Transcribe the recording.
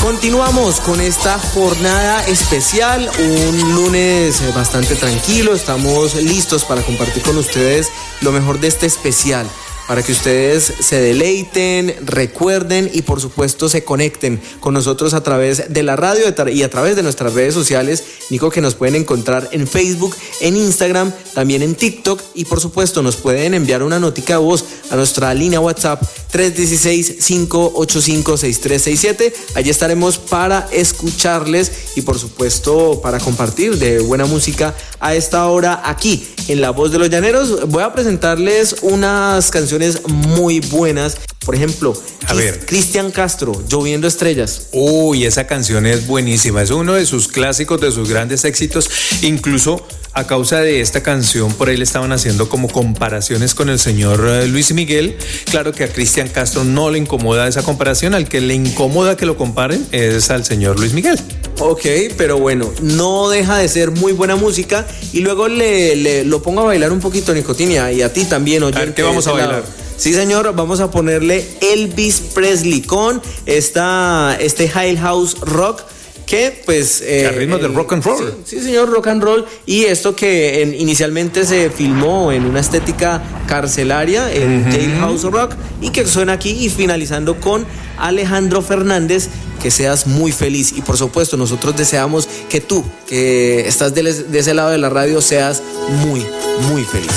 Continuamos con esta jornada especial, un lunes bastante tranquilo, estamos listos para compartir con ustedes lo mejor de este especial, para que ustedes se deleiten, recuerden y por supuesto se conecten con nosotros a través de la radio y a través de nuestras redes sociales, Nico, que nos pueden encontrar en Facebook, en Instagram, también en TikTok y por supuesto nos pueden enviar una notica de voz a nuestra línea WhatsApp 316-585-6367. Allí estaremos para escucharles y por supuesto para compartir de buena música a esta hora aquí en La Voz de los Llaneros. Voy a presentarles unas canciones muy buenas. Por ejemplo, Cristian Castro, Lloviendo Estrellas. Uy, esa canción es buenísima. Es uno de sus clásicos, de sus grandes éxitos. Incluso a causa de esta canción, por ahí le estaban haciendo como comparaciones con el señor Luis Miguel. Claro que a Cristian Castro no le incomoda esa comparación. Al que le incomoda que lo comparen es al señor Luis Miguel. Ok, pero bueno, no deja de ser muy buena música. Y luego lo pongo a bailar un poquito, Nicotinia, y a ti también, oyente. A ver, ¿qué vamos a bailar? Sí, señor, vamos a ponerle Elvis Presley con este High House Rock, que pues... a ritmo del rock and roll. Sí, señor, rock and roll. Y esto que inicialmente se filmó en una estética carcelaria, en Jailhouse Rock, y que suena aquí, y finalizando con Alejandro Fernández, que seas muy feliz. Y por supuesto, nosotros deseamos que tú, que estás de ese lado de la radio, seas muy, muy feliz.